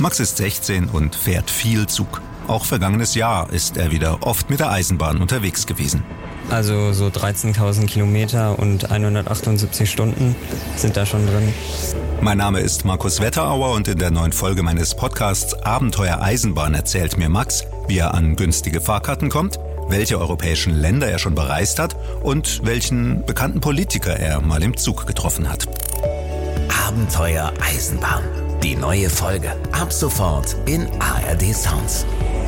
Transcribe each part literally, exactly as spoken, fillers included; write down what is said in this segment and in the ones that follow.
Max ist sechzehn und fährt viel Zug. Auch vergangenes Jahr ist er wieder oft mit der Eisenbahn unterwegs gewesen. Also so dreizehntausend Kilometer und hundertachtundsiebzig Stunden sind da schon drin. Mein Name ist Markus Wetterauer und in der neuen Folge meines Podcasts Abenteuer Eisenbahn erzählt mir Max, wie er an günstige Fahrkarten kommt, welche europäischen Länder er schon bereist hat und welchen bekannten Politiker er mal im Zug getroffen hat. Abenteuer Eisenbahn. Die neue Folge. Ab sofort in A R D Sounds.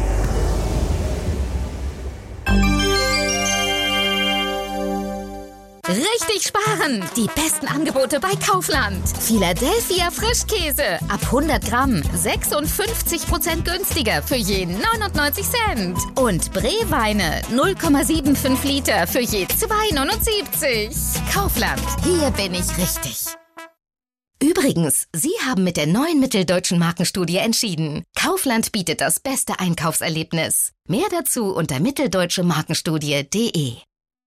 Richtig sparen! Die besten Angebote bei Kaufland. Philadelphia Frischkäse ab hundert Gramm sechsundfünfzig Prozent günstiger für je neunundneunzig Cent. Und Bree-Weine null Komma fünfundsiebzig Liter für je zwei neunundsiebzig. Kaufland, hier bin ich richtig. Übrigens, Sie haben mit der neuen Mitteldeutschen Markenstudie entschieden. Kaufland bietet das beste Einkaufserlebnis. Mehr dazu unter mitteldeutsche markenstudie punkt de.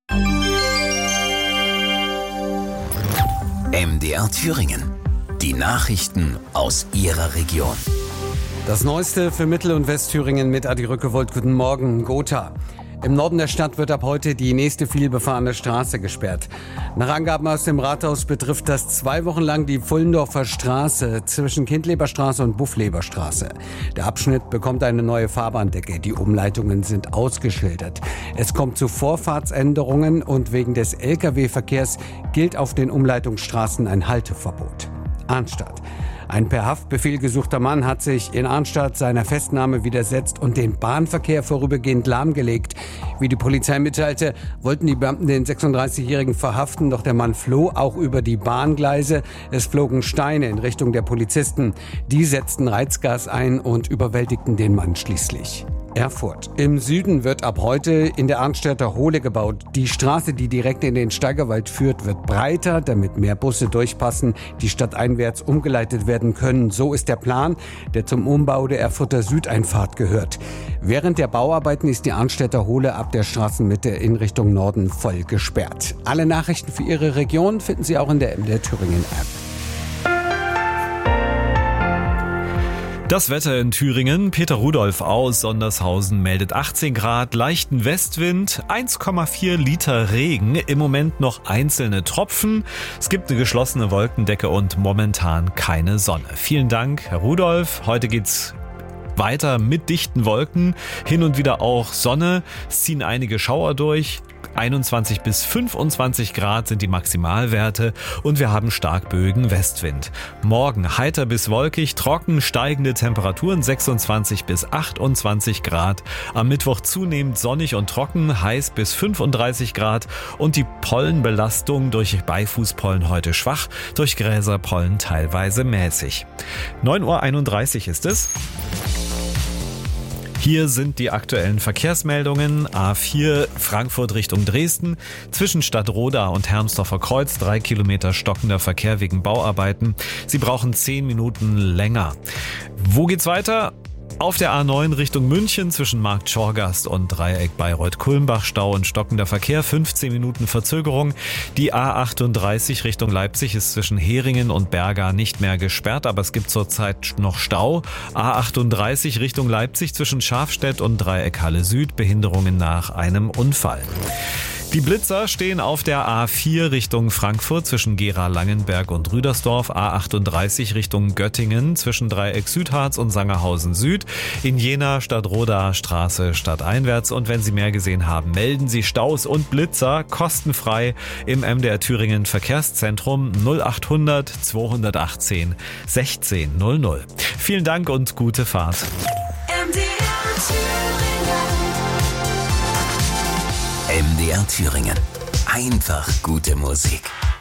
M D R Thüringen. Die Nachrichten aus Ihrer Region. Das Neueste für Mittel- und Westthüringen mit Adi Rückewold. Guten Morgen, Gotha. Im Norden der Stadt wird ab heute die nächste vielbefahrene Straße gesperrt. Nach Angaben aus dem Rathaus betrifft das zwei Wochen lang die Pfullendorfer Straße zwischen Kindleberstraße und Buffleberstraße. Der Abschnitt bekommt eine neue Fahrbahndecke. Die Umleitungen sind ausgeschildert. Es kommt zu Vorfahrtsänderungen und wegen des L K W-Verkehrs gilt auf den Umleitungsstraßen ein Halteverbot. Arnstadt. Ein per Haftbefehl gesuchter Mann hat sich in Arnstadt seiner Festnahme widersetzt und den Bahnverkehr vorübergehend lahmgelegt. Wie die Polizei mitteilte, wollten die Beamten den sechsunddreißigjährigen verhaften, doch der Mann floh auch über die Bahngleise. Es flogen Steine in Richtung der Polizisten. Die setzten Reizgas ein und überwältigten den Mann schließlich. Erfurt. Im Süden wird ab heute in der Arnstädter Hohle gebaut. Die Straße, die direkt in den Steigerwald führt, wird breiter, damit mehr Busse durchpassen, die stadteinwärts umgeleitet werden können. So ist der Plan, der zum Umbau der Erfurter Südeinfahrt gehört. Während der Bauarbeiten ist die Arnstädter Hohle ab der Straßenmitte in Richtung Norden voll gesperrt. Alle Nachrichten für Ihre Region finden Sie auch in der M D R Thüringen App. Das Wetter in Thüringen. Peter Rudolph aus Sondershausen meldet achtzehn Grad, leichten Westwind, eins Komma vier Liter Regen, im Moment noch einzelne Tropfen. Es gibt eine geschlossene Wolkendecke und momentan keine Sonne. Vielen Dank, Herr Rudolph. Heute geht's weiter mit dichten Wolken, hin und wieder auch Sonne. Es ziehen einige Schauer durch. einundzwanzig bis fünfundzwanzig Grad sind die Maximalwerte und wir haben starkböigen Westwind. Morgen heiter bis wolkig, trocken, steigende Temperaturen sechsundzwanzig bis achtundzwanzig Grad. Am Mittwoch zunehmend sonnig und trocken, heiß bis fünfunddreißig Grad und die Pollenbelastung durch Beifußpollen heute schwach, durch Gräserpollen teilweise mäßig. neun Uhr einunddreißig ist es. Hier sind die aktuellen Verkehrsmeldungen. A vier Frankfurt Richtung Dresden. Zwischen Stadtroda und Hermsdorfer Kreuz drei Kilometer stockender Verkehr wegen Bauarbeiten. Sie brauchen zehn Minuten länger. Wo geht's weiter? Auf der A neun Richtung München zwischen Markt Schorgast und Dreieck Bayreuth-Kulmbach Stau und stockender Verkehr, fünfzehn Minuten Verzögerung. Die A achtunddreißig Richtung Leipzig ist zwischen Heringen und Berga nicht mehr gesperrt, aber es gibt zurzeit noch Stau. A achtunddreißig Richtung Leipzig zwischen Schafstedt und Dreieck Halle Süd, Behinderungen nach einem Unfall. Die Blitzer stehen auf der A vier Richtung Frankfurt zwischen Gera-Langenberg und Rüdersdorf, A achtunddreißig Richtung Göttingen zwischen Dreieck Südharz und Sangerhausen Süd, in Jena Stadtroda Straße stadteinwärts. Und wenn Sie mehr gesehen haben, melden Sie Staus und Blitzer kostenfrei im M D R Thüringen Verkehrszentrum null achthundert zweihundertachtzehn sechzehn null null. Vielen Dank und gute Fahrt. M D R Thüringen. Einfach gute Musik.